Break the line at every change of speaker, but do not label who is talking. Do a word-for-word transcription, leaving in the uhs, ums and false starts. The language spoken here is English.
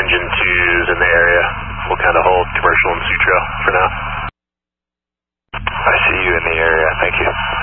engine two's in the area. We'll kind of hold commercial and Sutro for now.
I see you in the area, thank you.